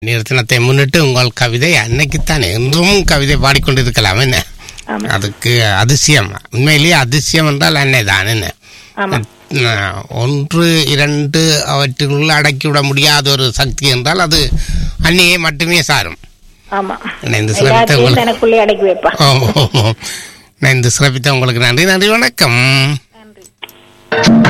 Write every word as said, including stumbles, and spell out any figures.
நிறுத்தினத்தை முன்னிட்டு உங்கள் கவிதை அன்னைக்குத்தான் என்றும் கவிதை பாடிக்கொண்டிருக்கலாம் என்ன? அதுக்கு அதிசயம், உண்மையிலேயே அதிசயம் என்றால் அன்னை தான் என்ன? ஒன்று இரண்டு அவற்றுக்குள்ள அடக்கிவிட முடியாத ஒரு சக்தி என்றால் அது அன்னையை மட்டுமே சாரும். இந்த சிறப்பித்த உங்களுக்கு நன்றி. நன்றி, வணக்கம்.